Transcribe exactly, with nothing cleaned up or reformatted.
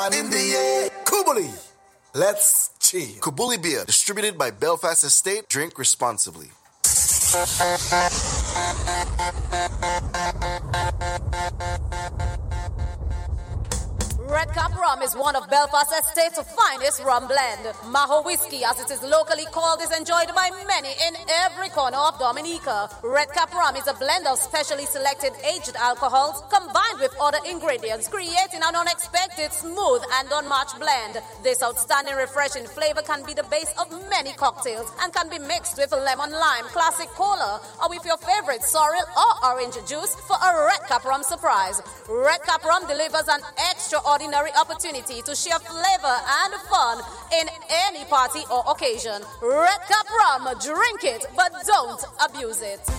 In the air, Kubuli. Let's chill. Kubuli beer, distributed by Belfast Estate. Drink responsibly. Red Cap Rum is one of Belfast Estate's finest rum blend. Maho Whiskey, as it is locally called, is enjoyed by many in every corner of Dominica. Red Cap Rum is a blend of specially selected aged alcohols combined with other ingredients, creating an unexpected, smooth and unmatched blend. This outstanding, refreshing flavor can be the base of many cocktails and can be mixed with lemon lime, classic cola, or with your favorite sorrel or orange juice for a Red Cap Rum surprise. Red Cap Rum delivers an extraordinary opportunity to share flavor and fun in any party or occasion. Red Cap Rum, drink it, but don't abuse it.